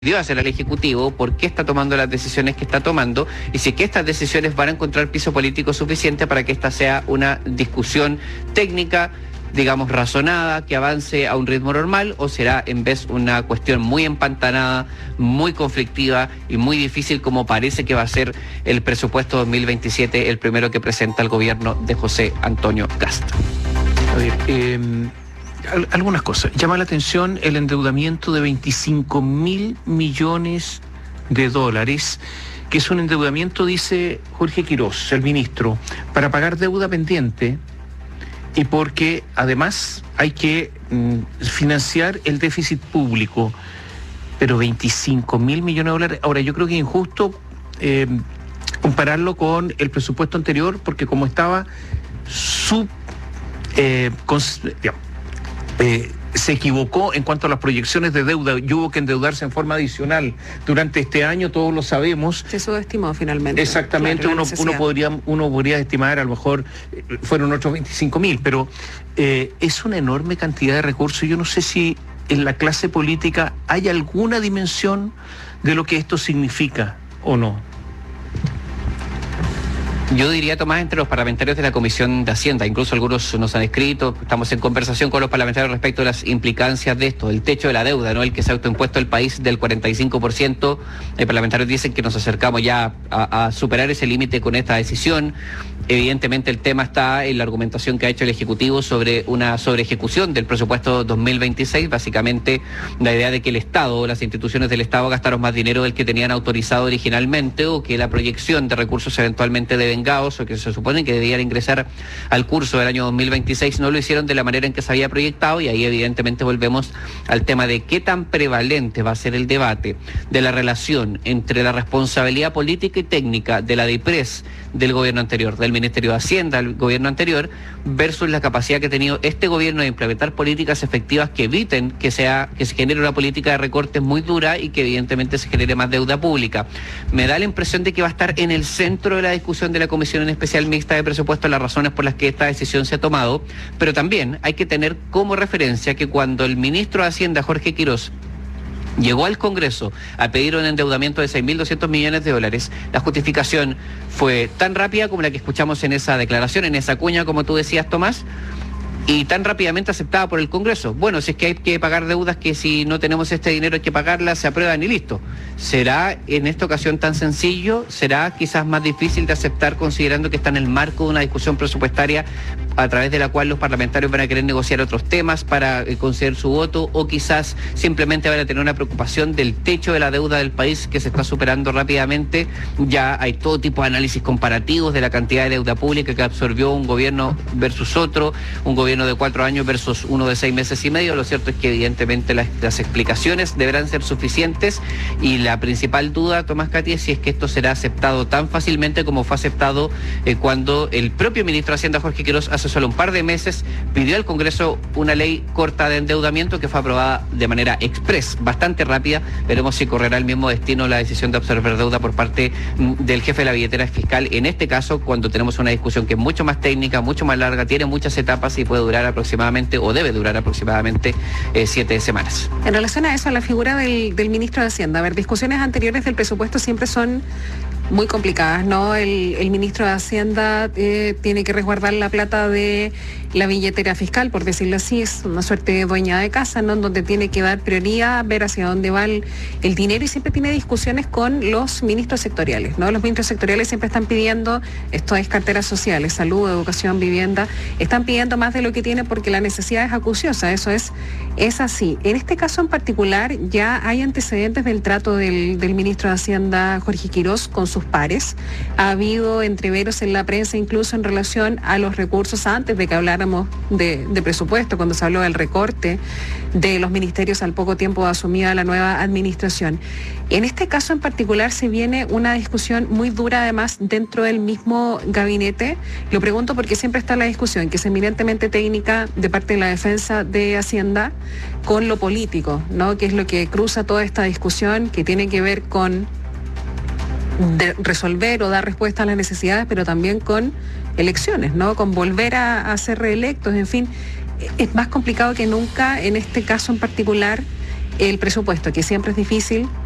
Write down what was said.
dio a hacer al Ejecutivo, por qué está tomando las decisiones que está tomando y si es que estas decisiones van a encontrar piso político suficiente para que esta sea una discusión técnica, digamos, razonada, que avance a un ritmo normal, o será en vez una cuestión muy empantanada, muy conflictiva y muy difícil como parece que va a ser el presupuesto 2027, el primero que presenta el gobierno de José Antonio Kast. A ver, algunas cosas. Llama la atención el endeudamiento de 25.000 millones de dólares, que es un endeudamiento, dice Jorge Quirós, el ministro, para pagar deuda pendiente y porque además hay que financiar el déficit público. Pero 25.000 millones de dólares. Ahora, yo creo que es injusto compararlo con el presupuesto anterior, porque como estaba se equivocó en cuanto a las proyecciones de deuda y hubo que endeudarse en forma adicional durante este año, todos lo sabemos. Se subestimó finalmente. Exactamente, claro, uno podría estimar, a lo mejor fueron otros 25.000, pero es una enorme cantidad de recursos. Yo no sé si en la clase política hay alguna dimensión de lo que esto significa o no. Yo diría, Tomás, entre los parlamentarios de la Comisión de Hacienda, incluso algunos nos han escrito, estamos en conversación con los parlamentarios respecto a las implicancias de esto, el techo de la deuda, ¿no? El que se ha autoimpuesto el país del 45%. Los parlamentarios dicen que nos acercamos ya a superar ese límite con esta decisión. Evidentemente el tema está en la argumentación que ha hecho el Ejecutivo sobre una sobreejecución del presupuesto 2026, básicamente la idea de que el Estado o las instituciones del Estado gastaron más dinero del que tenían autorizado originalmente, o que la proyección de recursos eventualmente devengados o que se supone que debían ingresar al curso del año 2026 no lo hicieron de la manera en que se había proyectado, y ahí evidentemente volvemos al tema de qué tan prevalente va a ser el debate de la relación entre la responsabilidad política y técnica de la DIPRES del gobierno anterior, del Ministerio de Hacienda del gobierno anterior, versus la capacidad que ha tenido este gobierno de implementar políticas efectivas que eviten que se genere una política de recortes muy dura y que evidentemente se genere más deuda pública. Me da la impresión de que va a estar en el centro de la discusión de la Comisión Especial Mixta de Presupuesto las razones por las que esta decisión se ha tomado, pero también hay que tener como referencia que cuando el ministro de Hacienda, Jorge Quirós, llegó al Congreso a pedir un endeudamiento de 6.200 millones de dólares, la justificación fue tan rápida como la que escuchamos en esa declaración, en esa cuña, como tú decías, Tomás, y tan rápidamente aceptada por el Congreso. Bueno, si es que hay que pagar deudas que si no tenemos este dinero hay que pagarlas, se aprueban y listo. ¿Será en esta ocasión tan sencillo? ¿Será quizás más difícil de aceptar considerando que está en el marco de una discusión presupuestaria a través de la cual los parlamentarios van a querer negociar otros temas para conceder su voto, o quizás simplemente van a tener una preocupación del techo de la deuda del país que se está superando rápidamente? Ya hay todo tipo de análisis comparativos de la cantidad de deuda pública que absorbió un gobierno versus otro, un gobierno de 4 años versus uno de 6 meses y medio. Lo cierto es que evidentemente las explicaciones deberán ser suficientes, y la principal duda, Tomás Cati, es si es que esto será aceptado tan fácilmente como fue aceptado cuando el propio ministro de Hacienda, Jorge Quirós, hace solo un par de meses pidió al Congreso una ley corta de endeudamiento que fue aprobada de manera express, bastante rápida. Veremos si correrá el mismo destino la decisión de absorber deuda por parte del jefe de la billetera fiscal, en este caso cuando tenemos una discusión que es mucho más técnica, mucho más larga, tiene muchas etapas y puede durar aproximadamente, o debe durar aproximadamente 7 semanas. En relación a eso, a la figura del ministro de Hacienda, a ver, discusiones anteriores del presupuesto siempre son muy complicadas, ¿no? El ministro de Hacienda tiene que resguardar la plata de la billetera fiscal, por decirlo así, es una suerte de dueña de casa, ¿no? Donde tiene que dar prioridad, ver hacia dónde va el dinero, y siempre tiene discusiones con los ministros sectoriales, ¿no? Los ministros sectoriales siempre están pidiendo, esto es carteras sociales, salud, educación, vivienda, están pidiendo más de lo que tiene porque la necesidad es acuciosa, eso es así. En este caso en particular ya hay antecedentes del trato del ministro de Hacienda, Jorge Quirós, con sus pares. Ha habido entreveros en la prensa incluso en relación a los recursos antes de que habláramos de presupuesto, cuando se habló del recorte de los ministerios al poco tiempo de asumida la nueva administración. En este caso en particular se viene una discusión muy dura además dentro del mismo gabinete. Lo pregunto porque siempre está la discusión, que es eminentemente técnica de parte de la defensa de Hacienda, con lo político, ¿no? Que es lo que cruza toda esta discusión, que tiene que ver con resolver o dar respuesta a las necesidades, pero también con elecciones, ¿no? Con volver a ser reelectos, en fin. Es más complicado que nunca en este caso en particular el presupuesto, que siempre es difícil,